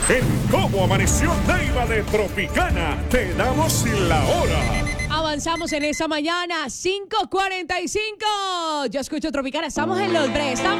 En Cómo Amaneció Neiva de Tropicana, te damos la hora. Avanzamos en esa mañana, 5:45. Yo escucho Tropicana, estamos en los breves.